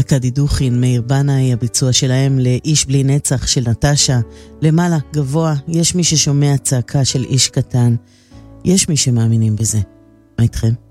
אכדי דוכין, מאיר בנאי, הביצוע שלהם לאיש בלי נצח של נטשה. למעלה, גבוה, יש מי ששומע צעקה של איש קטן. יש מי שמאמינים בזה. מה איתכם?